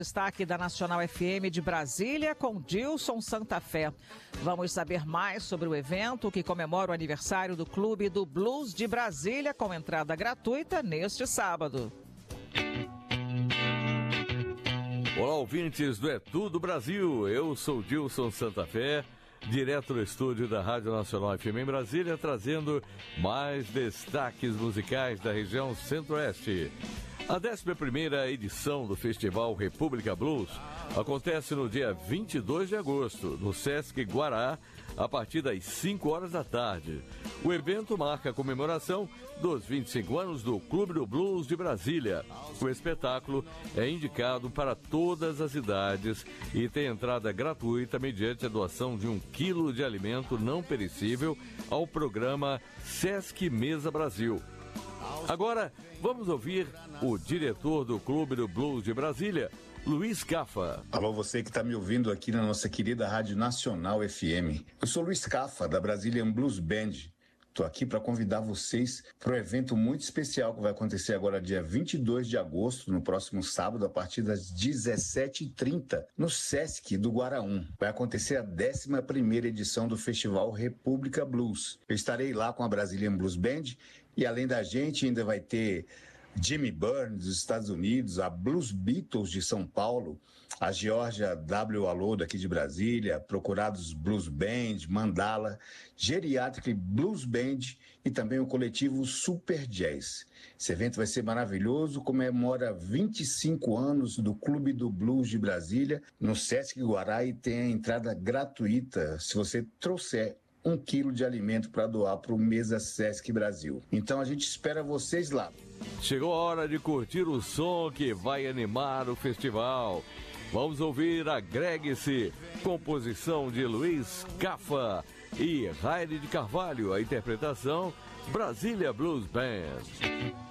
Destaque da Nacional FM de Brasília com Dilson Santa Fé. Vamos saber mais sobre o evento que comemora o aniversário do Clube do Blues de Brasília com entrada gratuita neste sábado. Olá, ouvintes do É Tudo Brasil. Eu sou Dilson Santa Fé, direto do estúdio da Rádio Nacional FM em Brasília, trazendo mais destaques musicais da região Centro-Oeste. A 11ª edição do Festival República Blues acontece no dia 22 de agosto, no Sesc Guará, a partir das 5 horas da tarde. O evento marca a comemoração dos 25 anos do Clube do Blues de Brasília. O espetáculo é indicado para todas as idades e tem entrada gratuita mediante a doação de 1 quilo de alimento não perecível ao programa Sesc Mesa Brasil. Agora, vamos ouvir o diretor do Clube do Blues de Brasília, Luiz Cafa. Alô, você que está me ouvindo aqui na nossa querida Rádio Nacional FM. Eu sou Luiz Cafa, da Brazilian Blues Band. Estou aqui para convidar vocês para um evento muito especial que vai acontecer agora dia 22 de agosto, no próximo sábado, a partir das 17h30, no Sesc do Guaraú. Vai acontecer a 11ª edição do Festival República Blues. Eu estarei lá com a Brazilian Blues Band e além da gente ainda vai ter Jimmy Burns dos Estados Unidos, a Blues Beatles de São Paulo, a Georgia W. Alô daqui de Brasília, Procurados Blues Band, Mandala, Geriatric Blues Band e também o coletivo Super Jazz. Esse evento vai ser maravilhoso, comemora 25 anos do Clube do Blues de Brasília no Sesc Guará e tem a entrada gratuita se você trouxer 1 quilo de alimento para doar para o Mesa Sesc Brasil. Então a gente espera vocês lá. Chegou a hora de curtir o som que vai animar o festival. Vamos ouvir Agregue-se, composição de Luiz Cafa e Raile de Carvalho, a interpretação Brasília Blues Band.